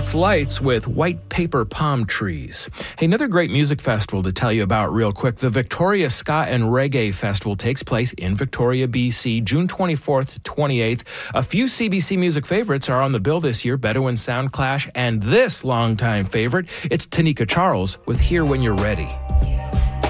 That's Lights with White Paper Palm Trees. Hey, another great music festival to tell you about real quick. The Victoria Ska and Reggae Festival takes place in Victoria, BC, June 24th to 28th. A few CBC music favorites are on the bill this year, Bedouin Sound Clash, and this longtime favorite, it's Tanika Charles with Here When You're Ready.